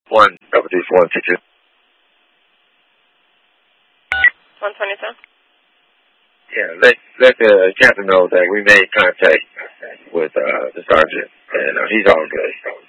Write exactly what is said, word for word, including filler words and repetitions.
One, double two four one two two. one twenty-two. Yeah, let let the captain know that we made contact with uh, the sergeant, and uh, he's all good.